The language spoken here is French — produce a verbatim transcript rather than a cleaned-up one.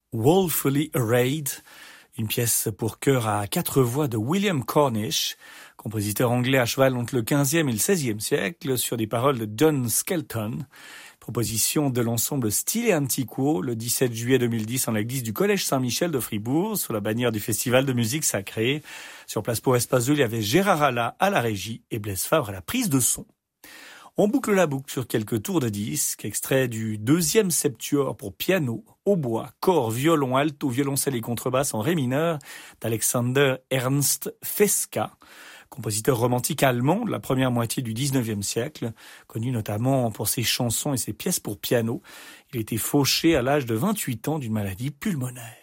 Woefully Arrayed, une pièce pour chœur à quatre voix de William Cornish, compositeur anglais à cheval entre le quinzième et le seizième siècle, sur des paroles de John Skelton. Proposition de l'ensemble Stile Antiquo le dix-sept juillet deux mille dix en l'église du Collège Saint-Michel de Fribourg, sous la bannière du Festival de musique sacrée. Sur place pour Espace deux, il y avait Gérard Alla à la régie et Blaise Favre à la prise de son. On boucle la boucle sur quelques tours de disques, extraits du deuxième septuor pour piano, hautbois, cor, violon, alto, violoncelle et contrebasse en ré mineur d'Alexander Ernst Feska, compositeur romantique allemand de la première moitié du dix-neuvième siècle, connu notamment pour ses chansons et ses pièces pour piano. Il a été fauché à l'âge de vingt-huit ans d'une maladie pulmonaire.